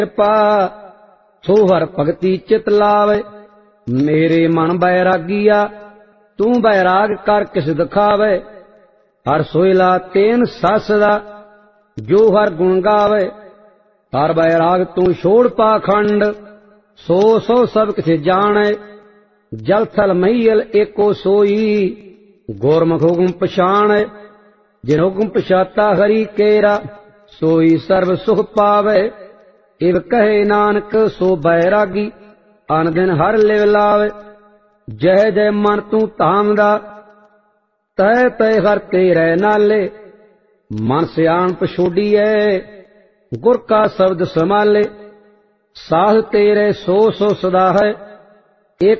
ਕਿਰਪਾ ਸੋ ਹਰ ਭਗਤੀ ਚਿਤ ਲਾਵੇ। ਮੇਰੇ ਮਨ ਬੈਰਾਗੀਆ ਤੂੰ ਬੈਰਾਗ ਕਰ ਕਿਸ ਦਿਖਾਵੇ। ਹਰ ਸੋਇਲਾ ਤੇਨ ਸੱਸਦਾ ਜੋ ਹਰ ਗੁਣ ਗਾਵੇ। ਹਰ ਬੈਰਾਗ ਤੂੰ ਛੋੜ ਪਾਖੰਡ ਸੋ ਸੋ ਸਭ ਕਿਛ ਜਾਣੇ। ਜਲ ਥਲ ਮਹੀਲ ਏਕੋ ਸੋਈ ਗੁਰਮੁਖ ਹੁਕਮ ਪਛਾਣੇ। ਜਿਨ ਹੁਕਮ ਪਛਾਤਾ ਹਰੀ ਕੇਰਾ सोई सर्व सुख पावे। इव कहे नानक सो बैरागी अन दिन हर लिव लावे। जय जय मन तू धाम दा तय तय हर तेरे नाले। मन सियाण पछोड़ीए गुर का शब्द संभाले। साध तेरे सो सो सदा है